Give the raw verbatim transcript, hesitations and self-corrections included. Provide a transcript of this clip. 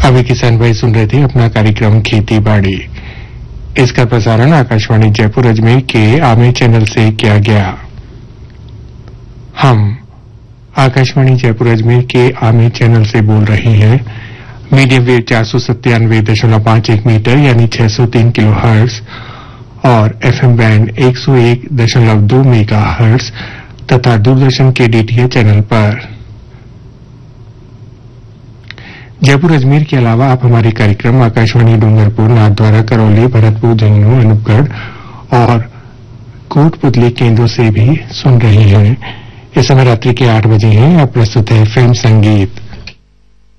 अभी किसान भाई सुन रहे थे अपना कार्यक्रम खेती बाड़ी। इसका प्रसारण आकाशवाणी जयपुर अजमेर के आमे चैनल से किया गया। हम आकाशवाणी जयपुर अजमेर के आमे चैनल से बोल रहे हैं। मीडियम वेव चार सौ सत्तानवे दशमलव पांच एक मीटर यानी छह सौ तीन किलो हर्ट्ज और एफएम बैंड एक सौ एक दशमलव दो मेगा हर्ट्ज तथा दूरदर्शन के डीटीएच चैनल पर। जयपुर अजमेर के अलावा आप हमारे कार्यक्रम आकाशवाणी डूंगरपुर, नाथद्वारा, करौली, भरतपुर, झुंझुनू, अनूपगढ़ और कोटपुतली केंद्रों से भी सुन रहे हैं। इस समय रात्रि के आठ बजे हैं। अब प्रस्तुत है फिल्म संगीत।